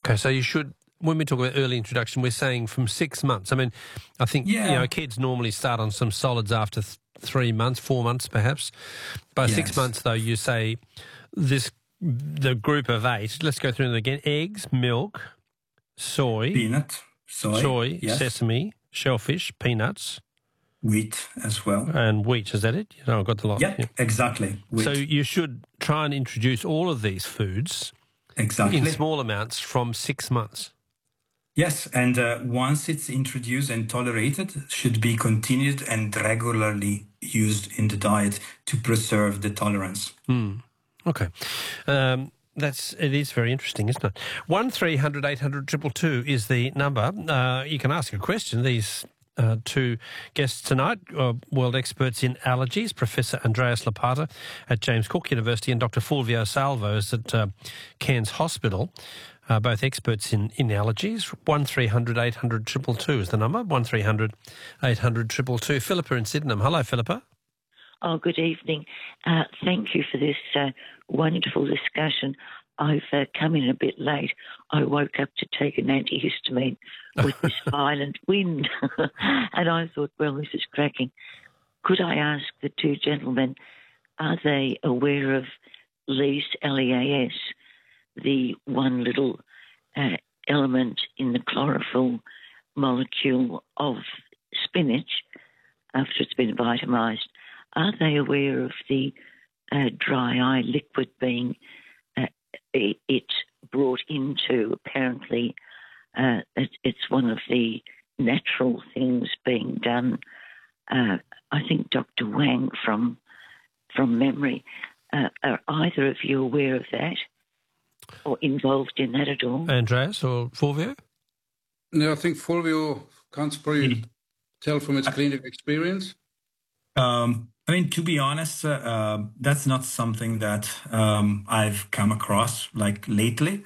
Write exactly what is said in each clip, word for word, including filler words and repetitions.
Okay, so you should, when we talk about early introduction, we're saying from six months. I mean, I think, Yeah. you know, kids normally start on some solids after th- three months, four months perhaps. By Yes. six months, though, you say this, the group of eight, let's go through them again: eggs, milk, soy, Peanut, soy, soy, yes. sesame, shellfish, peanuts, Wheat as well. and wheat. Is that it? You know, I've got the lot. Yep, Yeah. exactly. Wheat. So you should try and introduce all of these foods exactly. in small amounts from six months. Yes, and uh, once it's introduced and tolerated, should be continued and regularly used in the diet to preserve the tolerance. Mm. Okay. Um, that's it is very interesting, isn't it? One three hundred eight hundred triple two is the number. Uh, you can ask a question. These uh, two guests tonight, uh, world experts in allergies, Professor Andreas Lopata at James Cook University and Doctor Fulvio Salvos at uh, Cairns Hospital. Uh, both experts in, in allergies. One three hundred eight hundred triple two is the number. One three hundred eight hundred triple two. Philippa in Sydenham. Hello, Philippa. Oh, good evening. Uh, thank you for this uh, wonderful discussion. I've uh, come in a bit late. I woke up to take an antihistamine with this violent wind, and I thought, well, this is cracking. Could I ask the two gentlemen, are they aware of LEAS, L E A S, the one little uh, element in the chlorophyll molecule of spinach after it's been vitamised? Are they aware of the uh, dry eye liquid being uh, it, it brought into, apparently, uh, it, it's one of the natural things being done. Uh, I think Doctor Wang from, from memory, uh, are either of you aware of that or involved in that at all? Andreas or Fulvio? No, I think Fulvio can't probably tell from its clinical experience. Um, I mean, to be honest, uh, uh, that's not something that um, I've come across like lately.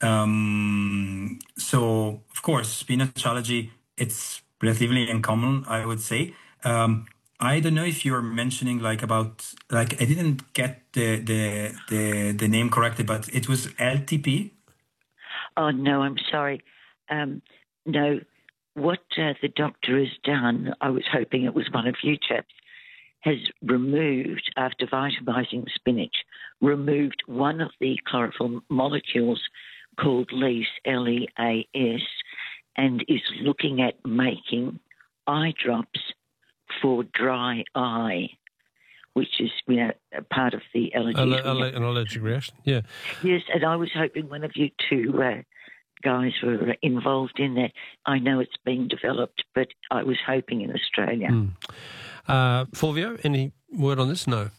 Um, so, of course, spinach allergy, it's relatively uncommon, I would say. Um, I don't know if you're mentioning like about, like, I didn't get the, the, the, the name correctly, but it was L T P. Oh, no, I'm sorry. Um, no, what uh, the doctor has done, I was hoping it was one of you chaps, has removed, after vitamising spinach, removed one of the chlorophyll molecules called LEAS, L E A S, and is looking at making eye drops for dry eye, which is, you know, a part of the allergy. Alle- alle- an allergic reaction, yeah. Yes, and I was hoping one of you two uh, guys were involved in that. I know it's being developed, but I was hoping in Australia. Mm. Uh, Fulvio, any word on this? No.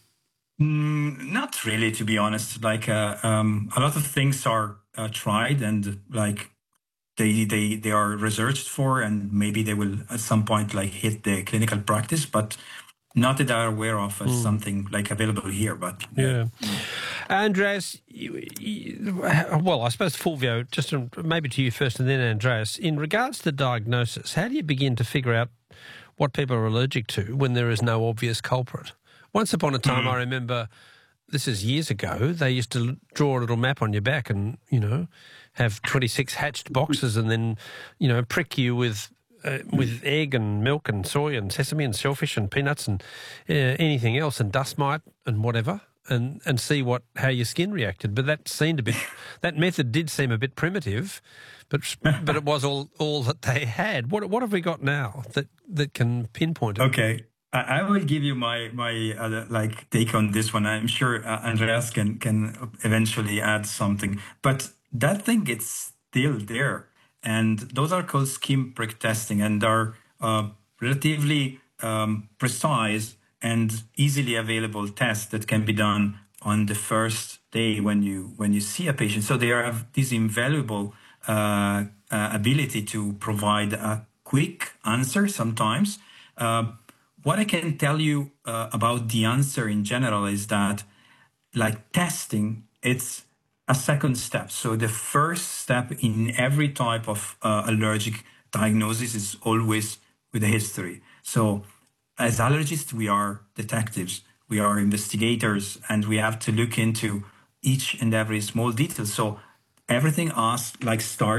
Mm, not really, to be honest. Like uh, um, a lot of things are uh, tried and like they they they are researched for, and maybe they will at some point like hit the clinical practice, but not that I'm aware of as mm. something like available here. But yeah, yeah. Andreas, you, you, well, I suppose Fulvio, just to, maybe to you first, and then Andreas. In regards to diagnosis, how do you begin to figure out what people are allergic to when there is no obvious culprit? Once upon a time, mm. I remember, this is years ago, they used to draw a little map on your back and, you know, have twenty-six hatched boxes and then, you know, prick you with uh, with egg and milk and soy and sesame and shellfish and peanuts and uh, anything else and dust mite and whatever and, and see what how your skin reacted. But that seemed a bit, that method did seem a bit primitive, but but it was all, all that they had. What what have we got now that, that can pinpoint it? Okay. I will give you my my uh, like take on this one. I'm sure uh, Andreas can can eventually add something, but that thing it's still there, and those are called skin prick testing, and are uh, relatively um, precise and easily available tests that can be done on the first day when you when you see a patient. So they have this invaluable uh, uh, ability to provide a quick answer sometimes. Uh, What I can tell you uh, about the answer in general is that, like testing, it's a second step. So the first step in every type of uh, allergic diagnosis is always with a history. So as allergists, we are detectives, we are investigators, and we have to look into each and every small detail. So everything us like starts